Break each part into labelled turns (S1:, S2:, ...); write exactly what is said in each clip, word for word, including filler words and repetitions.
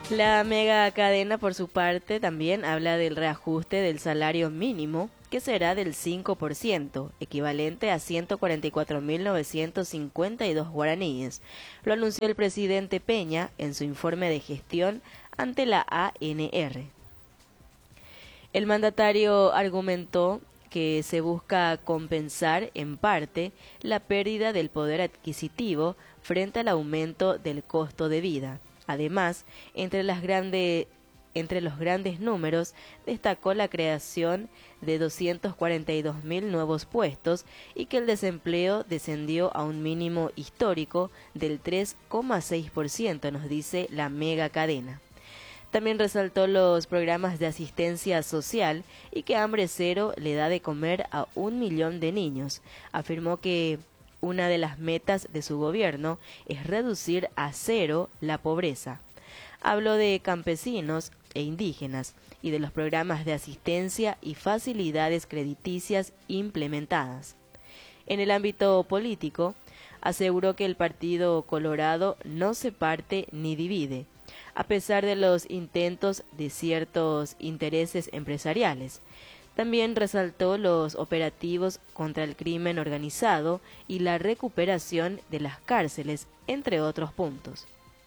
S1: La mega cadena, por su parte, también habla del reajuste del salario mínimo, que será del cinco por ciento, equivalente a ciento cuarenta y cuatro mil novecientos cincuenta y dos guaraníes. Lo anunció el presidente Peña en su informe de gestión ante la A N R. El mandatario argumentó que se busca compensar en parte la pérdida del poder adquisitivo frente al aumento del costo de vida. Además, entre, las grande, entre los grandes números, destacó la creación de doscientos cuarenta y dos mil nuevos puestos y que el desempleo descendió a un mínimo histórico del tres coma seis por ciento, nos dice la mega cadena. También resaltó los programas de asistencia social y que Hambre Cero le da de comer a un millón de niños. Afirmó que una de las metas de su gobierno es reducir a cero la pobreza. Habló de campesinos e indígenas y de los programas de asistencia y facilidades crediticias implementadas. En el ámbito político, aseguró que el Partido Colorado no se parte ni divide, a pesar de los intentos de ciertos intereses empresariales. También resaltó los operativos contra el crimen organizado y la recuperación de las cárceles, entre otros puntos.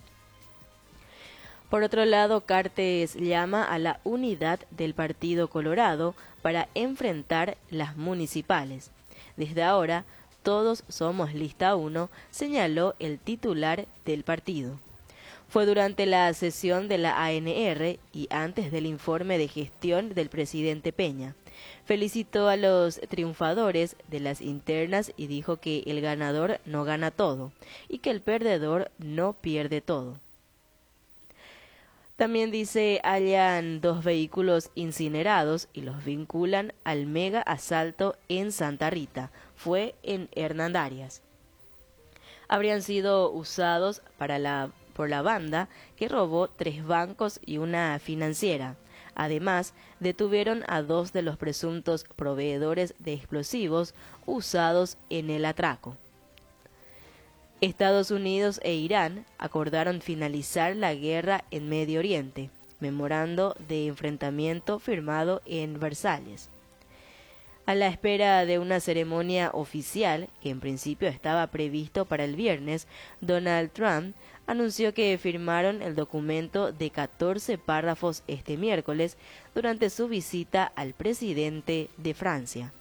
S1: Por otro lado, Cartes llama a la unidad del Partido Colorado para enfrentar las municipales. Desde ahora, todos somos lista uno, señaló el titular del partido. Fue durante la sesión de la A N R y antes del informe de gestión del presidente Peña. Felicitó a los triunfadores de las internas y dijo que el ganador no gana todo y que el perdedor no pierde todo. También dice hallan dos vehículos incinerados y los vinculan al mega asalto en Santa Rita. Fue en Hernandarias. Habrían sido usados para la por la banda que robó tres bancos y una financiera. Además, detuvieron a dos de los presuntos proveedores de explosivos usados en el atraco. Estados Unidos e Irán acordaron finalizar la guerra en Medio Oriente, memorando de enfrentamiento firmado en Versalles. A la espera de una ceremonia oficial, que en principio estaba previsto para el viernes, Donald Trump anunció que firmaron el documento de catorce párrafos este miércoles durante su visita al presidente de Francia.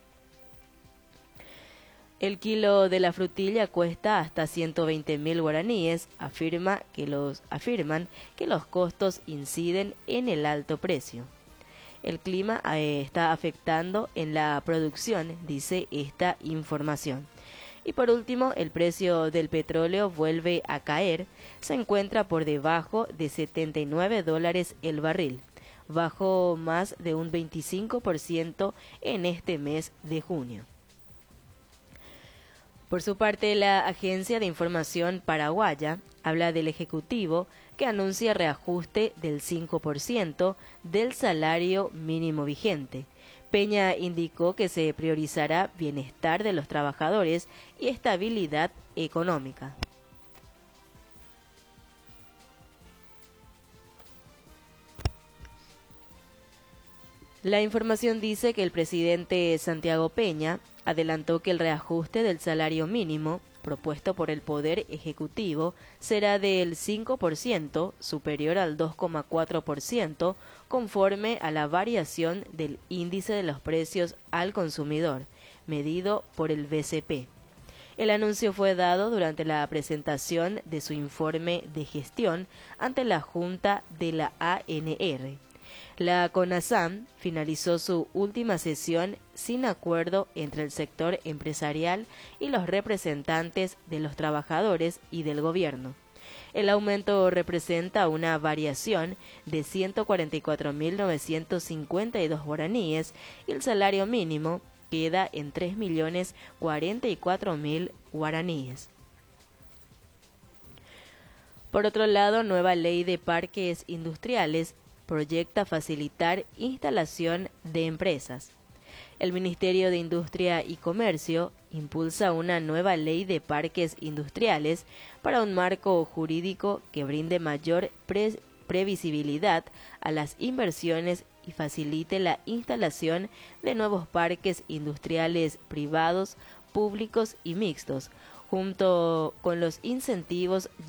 S1: El kilo de la frutilla cuesta hasta ciento veinte mil guaraníes, afirma que los, afirman que los costos inciden en el alto precio. El clima eh, está afectando en la producción, dice esta información. Y por último, el precio del petróleo vuelve a caer, se encuentra por debajo de setenta y nueve dólares el barril, bajó más de un veinticinco por ciento en este mes de junio. Por su parte, la Agencia de Información Paraguaya habla del Ejecutivo que anuncia reajuste del cinco por ciento del salario mínimo vigente. Peña indicó que se priorizará bienestar de los trabajadores y estabilidad económica. La información dice que el presidente Santiago Peña adelantó que el reajuste del salario mínimo propuesto por el Poder Ejecutivo será del cinco por ciento, superior al dos coma cuatro por ciento, conforme a la variación del índice de los precios al consumidor, medido por el B C P. El anuncio fue dado durante la presentación de su informe de gestión ante la Junta de la A N R. La CONASAM finalizó su última sesión sin acuerdo entre el sector empresarial y los representantes de los trabajadores y del gobierno. El aumento representa una variación de ciento cuarenta y cuatro mil novecientos cincuenta y dos guaraníes y el salario mínimo queda en tres millones cuarenta y cuatro mil guaraníes. Por otro lado, nueva ley de parques industriales proyecta facilitar instalación de empresas. El Ministerio de Industria y Comercio impulsa una nueva ley de parques industriales para un marco jurídico que brinde mayor pre previsibilidad a las inversiones y facilite la instalación de nuevos parques industriales privados, públicos y mixtos, junto con los incentivos